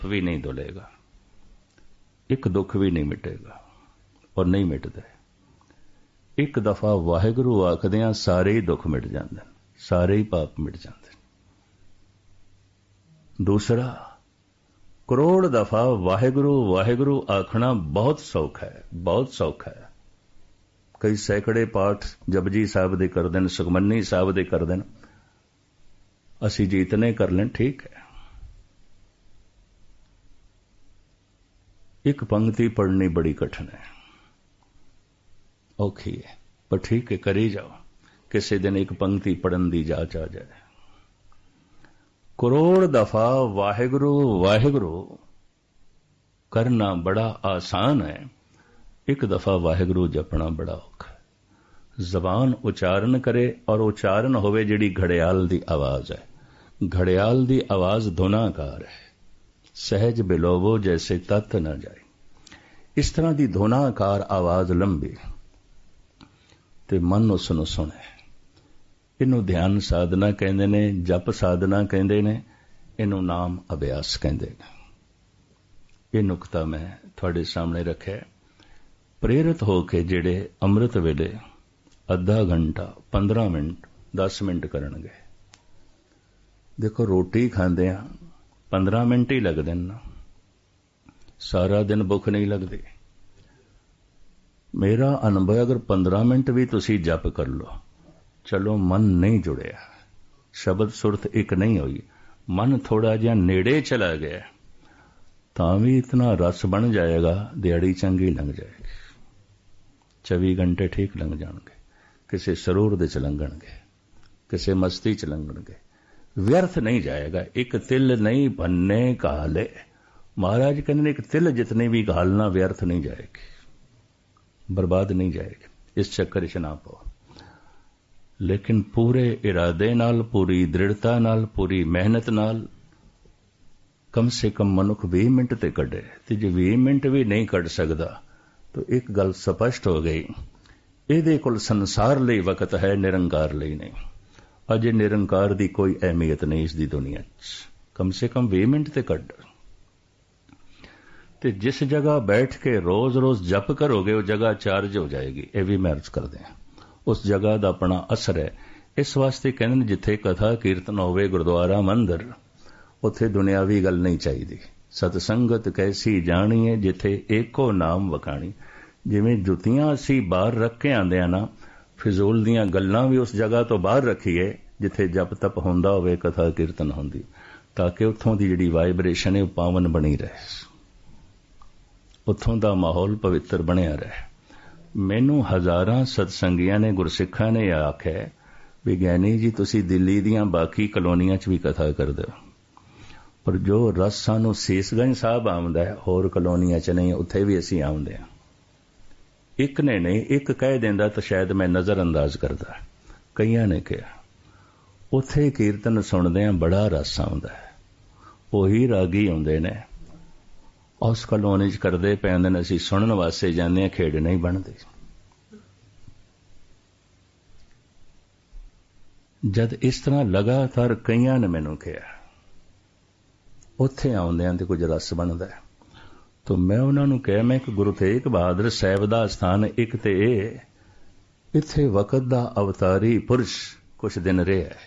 भी नहीं धुलेगा, एक दुख भी नहीं मिटेगा और नहीं मिटदे। एक दफा वाहिगुरू आखदियां सारे ही दुख मिट जाते, सारे ही पाप मिट जाते। दूसरा, करोड़ दफा वाहिगुरू वाहिगुरू आखना बहुत सौखा है, बहुत सौखा है। कई सैकड़े पाठ जपजी साहब दे कर देन, सुखमनी साहब दे कर देन, असी जीतने कर लें, ठीक है। एक पंक्ति पढ़नी बड़ी कठिन है, औखी है, पर ठीक है, करी जाओ। किसी दिन एक पंक्ति पढ़न दी जाच आ जाए। करोड़ दफा वाहिगुरू वाहिगुरू करना बड़ा आसान है, एक दफा वाहिगुरू जपना बड़ा औखा है। जबान उच्चारण करे और उच्चारण होवे जिहड़ी घड़ियाल दी आवाज है। घड़ियाल दी आवाज धुनाकार है, सहज बिलोवो जैसे तत न जाए। इस तरह की धुनाकार आवाज लंबी ते मन उस नूं सुणे। इनू ध्यान साधना कहते ने, जप साधना कहते ने, इनू नाम अभ्यास कहते हैं। ये नुकता मैं थोड़े सामने रखे। प्रेरित होके जेड़े अमृत वेले अद्धा घंटा 15 मिनट 10 मिनट करनगे। देखो रोटी खांदे आ 15 मिनट ही लगदे ना, सारा दिन भुख नहीं लगती। मेरा अनुभव, अगर 15 मिनट भी तुसी जप कर लो, चलो मन नहीं जुड़िया, शब्द सुरत एक नहीं हुई, मन थोड़ा जिहा नेड़े चला गया, तां भी इतना रस बन जाएगा, दिहाड़ी चंगी लंघ जाएगी। 24 घंटे ठीक लंघ जाएंगे, किसी सरूर दे च लंघणगे, किसी मस्ती च लंघणगे, व्यर्थ नहीं जाएगा। एक तिल नहीं भन्ने काले, महाराज कहते एक तिल जितने भी घालना व्यर्थ नहीं जाएगी, बर्बाद नहीं जाएगी। इस चक्कर च ना पाओ, लेकिन पूरे इरादे नाल, पूरी दृढ़ता नाल, पूरी मेहनत नाल कम से कम मनुख 20 मिनट ते कढे। ते जे 20 मिनट भी नहीं कढ सकदा तो एक गल स्पष्ट हो गई, इहदे कोल संसार लई वक्त है, निरंकार लई नहीं। अजे निरंकार दी कोई अहमियत नहीं इस दी दुनिया च। कम से कम 20 मिनट ते कढ। ते जिस जगह बैठ के रोज रोज जप करोगे वो जगह चार्ज हो जाएगी। यह भी मैं अर्ज कर दें, उस जगह का अपना असर है। इस वास्ते कहते जिथे कथा कीर्तन होवे, गुरुद्वारा मंदिर, उथे दुनियावी गल नहीं चाहिए। सतसंगत कैसी जानी है जिथे एको नाम वखाणी। जिवें जुतियां असी बाहर रख के आंदे आ ना, फिजूल दियां गल्लां भी उस जगह तो बाहर रखीए जिथे जप तप होंदा होवे, कथा कीर्तन होंदी, ताकि उत्थों दी जिहड़ी वाइब्रेशन है पावन बनी रहे, उत्थों दा माहौल पवित्र बनिया रहे। मैनू हजारां सतसंगियां ने, गुरसिखां ने आख्या भी ज्ञानी जी तुसी दिल्ली दियां बाकी कलोनियां च भी कथा कर दो, पर जो रस सानू सीसगंज साहब आउंदा है, होर कलोनियां च नहीं, उत्थे भी असीं आउंदे हां। एक ने नहीं, एक कह देंदा तो शायद मैं नज़र अंदाज करदा। कईयां ने कहा उत्थे कीर्तन सुनदे हां बड़ा रस आउंदा है, उही रागी आउंदे ने, उस कलोनी च करदे पे आंदे ने, असीं सुनन वास्ते जांदे हां, खेड़ नहीं बनदी। जद इस तरह लगातार कईयां ने मैनू कहा उत्थे आउंदियां ते कुछ रस बनदा है, तो मैं उन्हां नूं कहा, मैं कि गुरु तेग बहादुर साहिब दा स्थान एक ते इत्थे वक़्त दा अवतारी पुरुष कुछ दिन रहा है,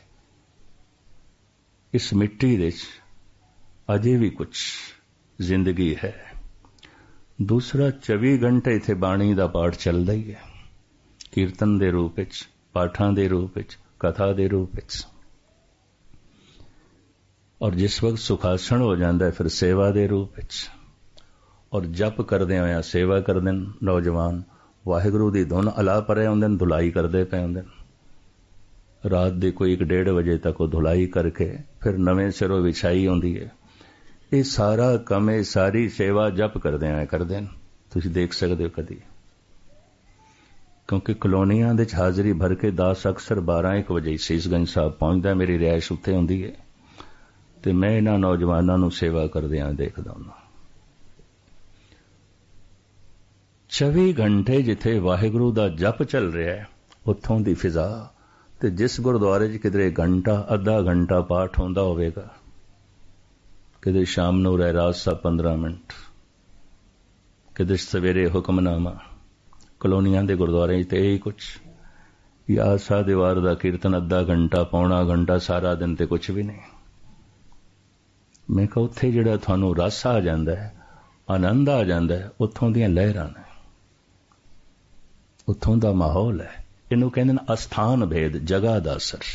इस मिट्टी दे अजे भी कुछ जिंदगी है। दूसरा 24 घंटे इत्थे बाणी दा पाठ चलदा ही है, कीर्तन दे रूप विच, पाठां दे रूप विच, कथा दे रूप विच, और जिस वक्त सुखासन हो जाता है फिर सेवा दे रूप विच, और जप करदे होया सेवा करदे नौजवान, वाहिगुरू दी धुन अला परे आउंदे ने, धुलाई करदे पे आउंदे ने। रात दे कोई 1-1.5 बजे तक वो धुलाई करके फिर नवें सिरों विछाई आउंदी है। ये सारा काम, ये सारी सेवा जप करदे आए करदे ने, तुसीं देख सकदे हो कदी। क्योंकि कलोनियां दे हाज़री भर के दास अक्सर 12-1 बजे सीसगंज साहब पहुंचदा, मेरी रिहाइश उत्थे हुंदी है, ते मैं इन्हां नौजवानां नूं सेवा करदिआं देखदा हुंदा। 24 घंटे जिथे वाहिगुरू दा जप चल रहा है, उत्थों दी फिजा, ते जिस गुरुद्वारे च किधरे घंटा अद्धा घंटा पाठ होंदा होवेगा, किते शाम नूं रहरास सा 15 मिनट, किते सवेरे हुक्मनामा। कलोनियां दे गुरुद्वारे ते यही कुछ, या आसा दीवार दा कीर्तन अद्धा घंटा पौना घंटा, सारा दिन ते कुछ भी नहीं। मैं कहा उत्थे जिहड़ा तुहानूं रस आ जांदा है, आनंद आ जांदा है, उत्थों दीयां लहरां ने, उत्थों दा माहौल है। इनू कहंदे ने अस्थान भेद, जगह दा असर।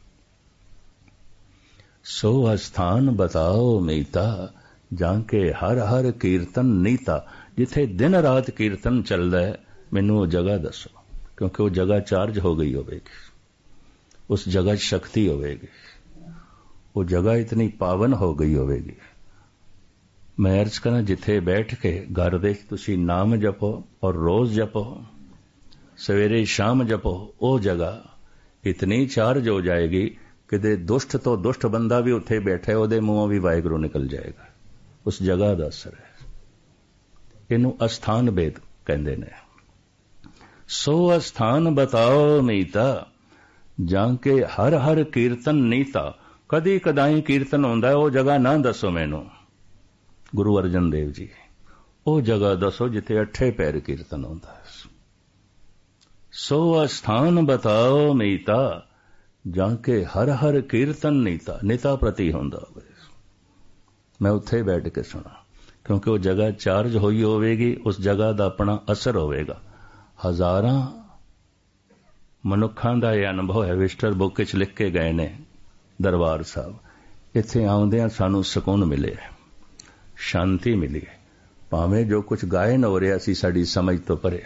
सो अस्थान बताओ मीता, जाके हर हर कीर्तन नीता। जिथे दिन रात कीर्तन चलदा है, मैनू वो जगह दसो, क्योंकि वो जगह चार्ज हो गई होगी, उस जगह शक्ति होगी, वो जगह इतनी पावन हो गई होगी। मैं अर्ज करा, जिथे बैठ के घर दे तुसी नाम जपो और रोज जपो, सवेरे शाम जपो, वो जगह इतनी चार्ज हो जाएगी कि दुष्ट तो दुष्ट बंदा भी उत्थे बैठे, ओदे मुंहों भी वाहिगुरू निकल जाएगा। उस जगह का असर है। इनू अस्थान भेद कहंदे ने। सो अस्थान बताओ मीता, जाके हर हर कीर्तन नीता। कदी कदाई कीर्तन होंदा है, वो जगह ना दसो मैनू गुरु अर्जन देव जी, वो जगह दसो जिथे अठे पैर कीर्तन होंदा है। सो अस्थान बताओ मीता, जाके हर हर कीर्तन नीता। नीता प्रति होंदा होवे, मैं उत्थे बैठ के सुना, क्योंकि वो जगह चार्ज होई होवेगी, उस जगह का अपना असर होवेगा। हजारां मनुखां दा यह अनुभव है, विस्टर बुक च लिख के गए ने दरबार साहब। इत्थे आउंदियां सानू सुकून मिले, शांति मिली, भावें जो कुछ गायन हो रहा सी साडी समझ तो परे।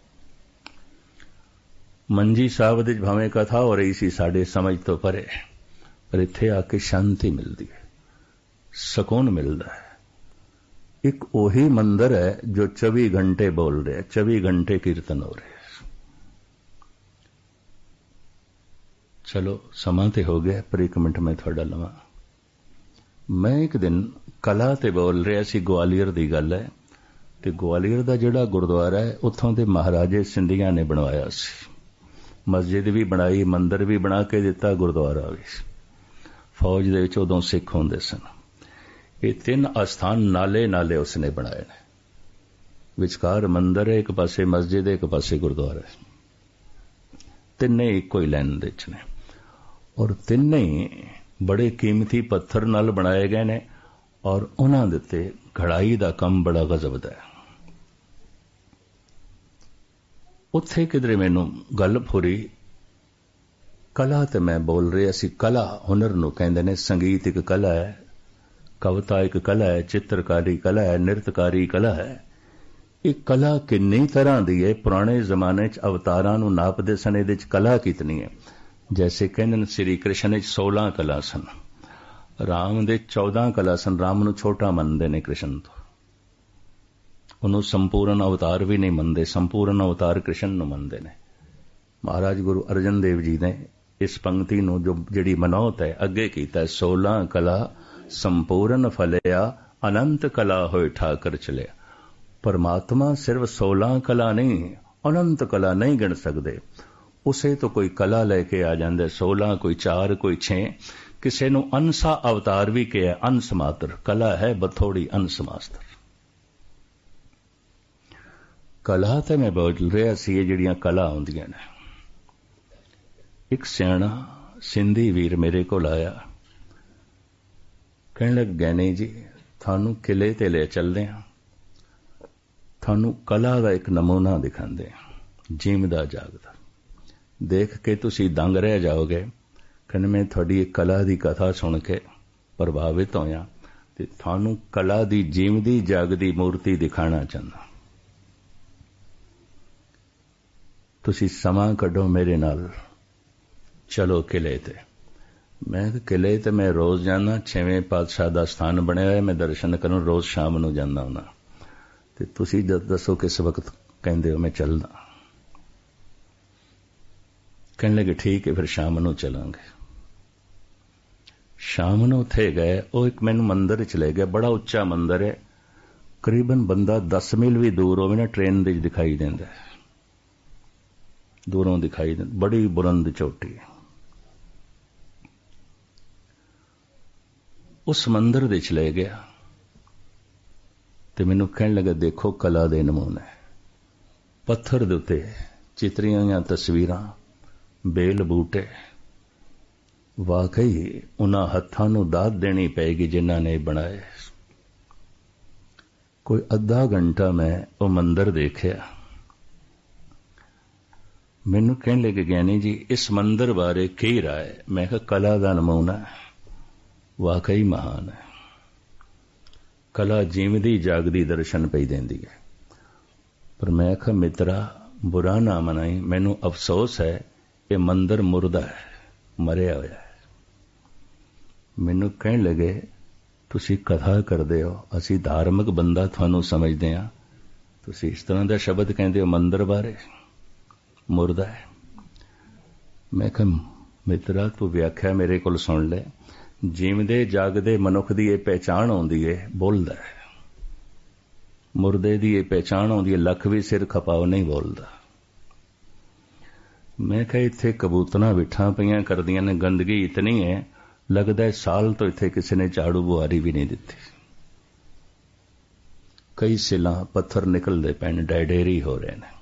मंजी साहब दे भावें कथा हो रही सी साडे समझ तो परे, पर इत्थे आके शांति मिलती है, सुकून मिलता है। एक ओही मंदिर है जो 24 घंटे बोल रहे, 24 घंटे कीर्तन हो रहे। चलो समा ते हो गया, पर 1 मिनट में थोड़ा लवां। मैं एक दिन कला ते बोल रहा सी, ग्वालियर दी गल है, ते ग्वालियर दा जिहड़ा गुरुद्वारा है, उत्थों दे महाराजे सिंधिया ने बनवाया सी। मस्जिद भी बनाई, मंदिर भी बना के दिता, गुरुद्वारा भी। फौज दे विच उदों सिख होंदे सन। ये 3 अस्थान नाले नाले उसने बनाए ने, विचकार मंदिर है, एक पासे मस्जिद है, एक पासे गुरुद्वारा है। तिन्ने इको ही लैन दे ने, और तिन्ने बड़े कीमती पत्थर नाल बनाए गए ने, और उन्हां दे ते घड़ाई दा काम बड़ा गजब दा है। उत्थे किधरे मैनू गल फुरी, कला ते मैं बोल रहा सी। कला हुनर नूं कहंदे ने, संगीत एक कला है, कविता एक कला है, चित्रकारी कला है, नृत्यकारी कला है। एक कला किन्नी तरह दी है, पुराने जमाने च अवतारां नूं नापदे सन, इहदे च कला कितनी है। जैसे कहंदे श्री कृष्ण 16 कला सन, राम दे 14 कला सन। राम नूं छोटा मनदे ने कृष्ण तो, उन्होंने संपूर्ण अवतार भी नहीं मनते, संपूर्ण अवतार कृष्ण नूं मनते ने। महाराज गुरु अर्जन देव जी ने इस पंक्ति नूं जो जिहड़ी मनौत है अगे कीता, 16 कला संपूर्ण फलिया, अनंत कला होए ठाकर चलिया। परमात्मा सिर्फ 16 कला नहीं, अनंत कला नहीं गिण सकते। उसे तो कोई कला लेके आ जांदे, 16 कोई 4 कोई 6, किसी नूं अंसा अवतार भी कहा, अंश मात्र कला है, बथोड़ी अंश मात्र। कला तो मैं बोल रहा सी, जिहड़ियां कला होंदियां ने। एक सियाणा सिंधी वीर मेरे को आया, कहने लग, गैनी जी थानू किले ते ले चलदे हां, थानू कला का एक नमूना दिखांदे हां, जीमदा जागदा, देख के तुसी दंग रह जाओगे। कहने मैं थोड़ी एक कला की कथा सुन के प्रभावित होया, ते थानू कला की जीमदी जागदी मूर्ति दिखाना चाहना। तुसी समा कढो मेरे नाल, चलो किले ते। मैं किले ते मैं रोज जाना, 6वें पातशाह का स्थान बनया है, मैं दर्शन करूं, रोज शाम नूं जाना हुंदा। ते तुसी दसो किस वक्त कहंदे हो, मैं चलदा। कहने लगे ठीक है, फिर शाम नूं चलांगे। शाम नूं उत्थे गए, वो एक मैनूं मंदिर च ले गया, बड़ा उच्चा मंदिर है, करीबन बंदा 10 मील भी दूर होवे ना, ट्रेन दे दिखाई देंदा है, दूरों दिखाई देंदा, बड़ी बुलंद चोटी है। उस मंदिर दे च ले गया ते मैनूं कहण लगा देखो कला दे नमूने पत्थर दे उत्ते चितरियां होईयां तस्वीरां बेल बूटे वाकई उन्हां हत्थां नूं दाद देनी पेगी जिन्हां ने बनाए। कोई अद्धा घंटा मैं वो मंदिर देखिया। मैनू कहने लगे ज्ञानी जी इस मंदिर बारे की राय? मैं कहा कला दा नमूना वाकई महान है। कला जीवदी जागदी दर्शन पई देंदी है। पर मैं कहा मित्रा बुरा ना मनाई, मैनू अफसोस है ये मंदिर मुर्दा है, मरिया होया है। मैनू कहने लगे तुसी कथा करदे हो, असी धार्मिक बंदा थानू समझदे हां, तुसी इस तरह दा शब्द कहंदे हो मंदिर बारे, मुर्दा है। मैं कहा मित्रा तू व्याख्या मेरे कोल सुन ले, जीवदे जागदे मनुख दी ये पहचान आउंदी है बोलदा है, मुर्दे दी ये पहचान आउंदी है लख भी सिर खपाओ नहीं बोलदा। मैं कहा इत्थे कबूतरां विठा पईयां करदियां ने, गंदगी इतनी है लगदा है साल तो इत्थे किसी ने झाड़ू बुआरी भी नहीं दिती। कई सिलां पत्थर निकलदे पैण, डेडेरी हो रहे ने,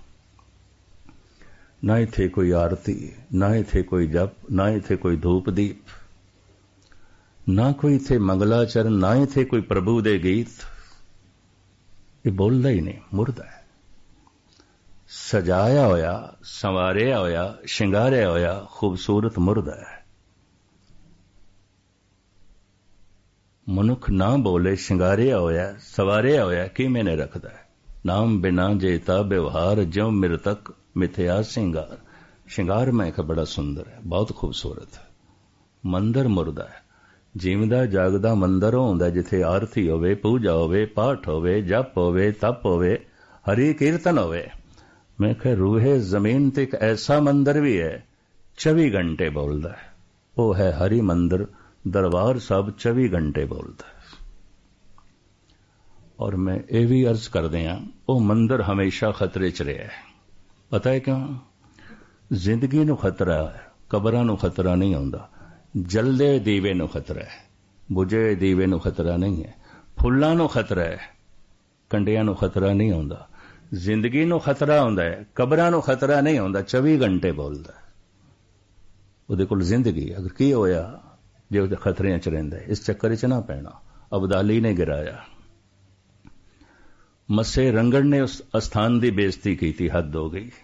ना इत्थे कोई आरती, ना इत्थे कोई जप, ना इत्थे कोई धूप दीप, ना कोई इत्थे मंगलाचरण, ना इत्थे कोई प्रभु दे गीत। ये बोलदा ही नहीं, मुर्दा है। सजाया होया, संवारिया होया, शिंगारिया होया खूबसूरत मुर्दा है। मनुख ना बोले शिंगारिया होया सवारिया होया की मैंने रखदा है। नाम बिना जेता व्यवहार ज्यों मृतक मिथ्या सिंगार। शिंगार मैं का बड़ा सुंदर है, बहुत खूबसूरत है। मंदिर मुर्दा है। जीवदा जागदा मंदिर होंदा जिथे आरती होवे, पूजा होवे, पाठ होवे, जप होवे, तप होवे, हरि कीर्तन होवे। मैं कह रूहे जमीन ते एक ऐसा मंदिर भी है 24 घंटे बोलदा है, वो है हरि मंदिर। दरबार साहब 24 घंटे बोलता है। और मैं ये भी अर्ज कर दिया वो मंदिर हमेशा खतरे च रहा है। पता है क्यों? जिंदगी नूं खतरा है, कबरां नूं खतरा नहीं आउंदा। जलदे दीवे नूं खतरा है, बुझे दीवे नूं खतरा नहीं है। फुल्लां नूं खतरा है, कंडियां नूं खतरा नहीं आउंदा। जिंदगी नूं खतरा आउंदा है, कबरां नूं खतरा नहीं आउंदा। 24 घंटे बोलदा है। उहदे कोल जिंदगी अगर की होया जो खतरे च रहिंदा है, इस चक्कर च ना पैना। अबदाली ने गिराया, मस्से रंगड़ ने उस स्थान की बेइज्जती की थी, हद हो गई।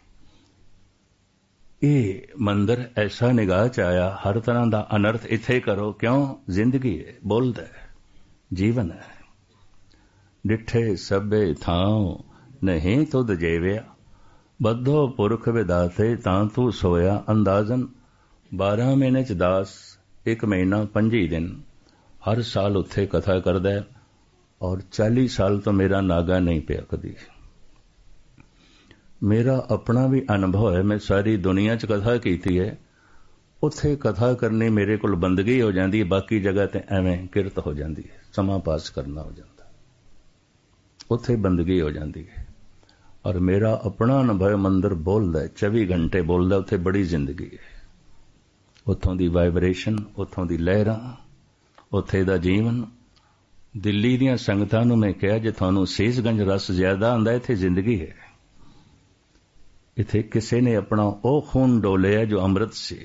ये मंदिर ऐसा निगाह च आया, हर तरह का अनर्थ इत्थे करो। क्यों? जिंदगी है, बोलदा है, जीवन है। डिठे सभे थां नहीं तुद जेविया, बद्धो पुरख विदाते तां तू सोया। अंदाजन 12 महीने च 10, 1 महीना 25 दिन, हर साल उत्थे कथा करदा है। और 40 साल तो मेरा नागा नहीं पिया कदी। मेरा अपना भी अनुभव है, मैं सारी दुनिया च कथा कीती है। उत्थे कथा करनी मेरे कोल बंदगी हो जाती है, बाकी जगह ते एवें किरत हो जाती है, समा पास करना हो जाता, उत्थे बंदगी हो जाती है। और मेरा अपना अनुभव मंदिर बोलदा है, 24 घंटे बोलदा, उत्थे बड़ी जिंदगी है। उत्थों दी वाइब्रेशन, उत्थों दी लहरां, उत्थे दा जीवन। दिल्ली दीयां संगतां नूं मैं कहा जे तुहानूं सीसगंज रस ज्यादा आंदा, इत्थे जिंदगी है। इत्थे किसी ने अपना वो खून डोलिया जो अमृत सी।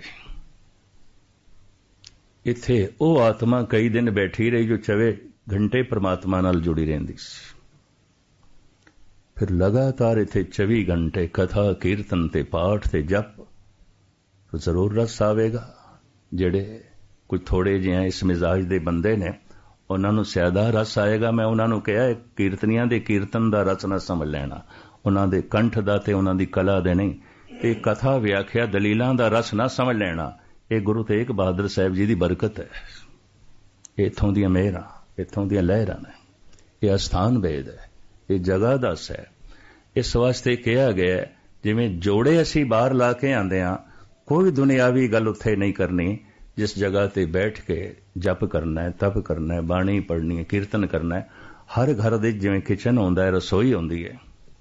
इत्थे वो आत्मा कई दिन बैठी रही जो 24 घंटे परमात्मा नाल जुड़ी रहिंदी सी। फिर लगातार इत्थे 24 घंटे कथा कीर्तन ते पाठ ते जप, तो जरूर रस आवेगा। जेड़े कुछ थोड़े जिहे इस मिजाज दे बंदे ने, उन्होंने ज्यादा रस आएगा। मैं उन्होंने कहा कीर्तनियां दे कीर्तन दा रस ना समझ लेना, उन्हां दे कंठ दा ते उन्हां दी कला दे नहीं। ये कथा व्याख्या दलीलां दा रस ना समझ लेना। ये गुरु तेग बहादुर साहब जी दी बरकत है। इत्थों दी मेहरां, इत्थों दी लहरां ने। ये अस्थान वेद है, ये जगह दस है। इस वास्ते कहा गया जिवें जोड़े असीं बाहर ला के आंदे हां, कोई दुनियावी गल उत्थे नहीं करनी। जिस जगह ते बैठ के जप करना है, तप करना है, बाणी पढ़नी है, कीर्तन करना है। हर घर दे जिवें किचन होंदा है, रसोई होंदी है,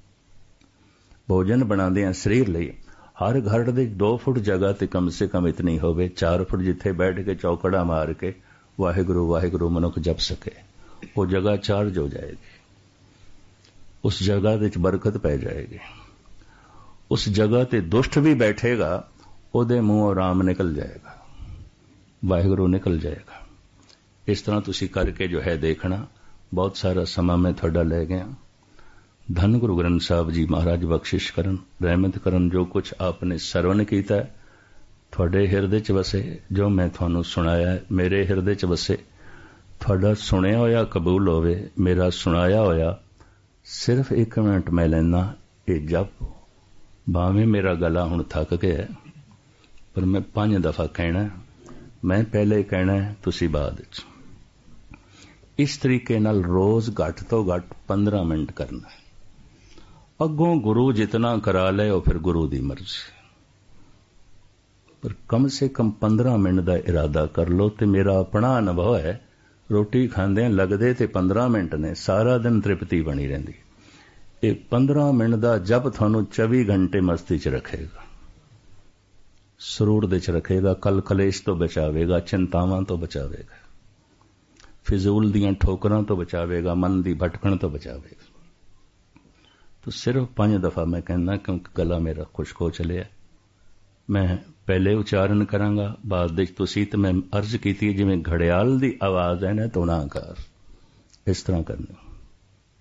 भोजन बनाते हैं शरीर लई। हर घर दे 2 फुट जगह ते कम से कम इतनी होवे, 4 फुट जिथे बैठ के चौकड़ा मार के वाहिगुरु वाहिगुरु मनुख जप सके, वो जगह चार्ज हो जाएगी, उस जगह विच बरकत पै जाएगी। उस जगह ते दुष्ट भी बैठेगा, ਉਹਦੇ ਮੂੰਹੋਂ ਰਾਮ ਨਿਕਲ ਜਾਏਗਾ, ਵਾਹਿਗੁਰੂ ਨਿਕਲ ਜਾਏਗਾ। ਇਸ ਤਰ੍ਹਾਂ ਤੁਸੀਂ ਕਰਕੇ ਜੋ ਹੈ ਦੇਖਣਾ। ਬਹੁਤ ਸਾਰਾ ਸਮਾਂ ਮੈਂ ਤੁਹਾਡਾ ਲੈ ਗਿਆ। ਧੰਨ ਗੁਰੂ ਗ੍ਰੰਥ ਸਾਹਿਬ ਜੀ ਮਹਾਰਾਜ ਬਖਸ਼ਿਸ਼ ਕਰਨ, ਰਹਿਮਤ ਕਰਨ। ਜੋ ਕੁਝ ਆਪਨੇ ਸਰਵਣ ਕੀਤਾ ਹੈ ਤੁਹਾਡੇ ਹਿਰਦੇ 'ਚ ਵਸੇ, ਜੋ ਮੈਂ ਤੁਹਾਨੂੰ ਸੁਣਾਇਆ ਮੇਰੇ ਹਿਰਦੇ 'ਚ ਵਸੇ। ਤੁਹਾਡਾ ਸੁਣਿਆ ਹੋਇਆ ਕਬੂਲ ਹੋਵੇ, ਮੇਰਾ ਸੁਣਾਇਆ ਹੋਇਆ। ਸਿਰਫ 1 ਮਿੰਟ ਮੈਂ ਲੈਣਾ ਇਹ ਜਪ, ਭਾਵੇਂ ਮੇਰਾ ਗਲਾ ਹੁਣ ਥੱਕ ਗਿਆ, पर मैं 5 दफा कहना। मैं पहले कहना है, तुसी बाद। इस तरीके नाल रोज घट तो घट 15 मिनट करना है। अगों गुरु जितना करा ले और फिर गुरु दी मर्जी, पर कम से कम 15 मिनट का इरादा कर लो। तो मेरा अपना अनुभव है, रोटी खांदे लगदे ते 15 मिनट ने, सारा दिन तृप्ति बनी रहिंदी। ये 15 मिनट का जप तुहानूं 24 घंटे मस्ती च रखेगा, ਸਰੂਰ ਦੇ ਚ ਰੱਖੇਗਾ, ਕਲ ਕਲੇਸ਼ ਤੋਂ ਬਚਾਵੇਗਾ, ਚਿੰਤਾਵਾਂ ਤੋਂ ਬਚਾਵੇਗਾ, ਫਿਜ਼ੂਲ ਦੀਆਂ ਠੋਕਰਾਂ ਤੋਂ ਬਚਾਵੇਗਾ, ਮਨ ਦੀ ਭਟਕਣ ਤੋਂ ਬਚਾਵੇਗਾ। ਤਾਂ ਸਿਰਫ 5 ਦਫਾ ਮੈਂ ਕਹਿੰਦਾ, ਕਿਉਂਕਿ ਗਲਾ ਮੇਰਾ ਖੁਸ਼ਕ ਹੋ ਚਲਿਆ। ਮੈਂ ਪਹਿਲੇ ਉਚਾਰਨ ਕਰਾਂਗਾ, ਬਾਅਦ ਵਿੱਚ ਤੁਸੀਂ। ਤੇ ਮੈਂ ਅਰਜ਼ ਕੀਤੀ ਜਿਵੇਂ ਘੜਿਆਲ ਦੀ ਆਵਾਜ਼ ਹੈ ਨਾ, ਧੁਨਾਕਾਰ, ਇਸ ਤਰ੍ਹਾਂ ਕਰਨੀ।